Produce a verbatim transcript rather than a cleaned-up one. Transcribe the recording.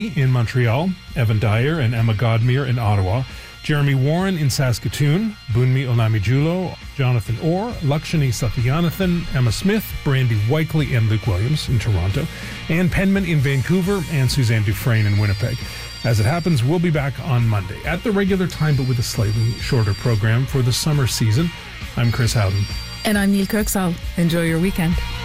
in Montreal, Evan Dyer and Emma Godmere in Ottawa, Jeremy Warren in Saskatoon, Bunmi Olamijulo, Jonathan Orr, Lakshani Satyanathan, Emma Smith, Brandy Whiteley, and Luke Williams in Toronto, Ann Penman in Vancouver, and Suzanne Dufresne in Winnipeg. As it happens, we'll be back on Monday at the regular time, but with a slightly shorter program for the summer season. I'm Chris Howden. And I'm Neil Kirksall. Enjoy your weekend.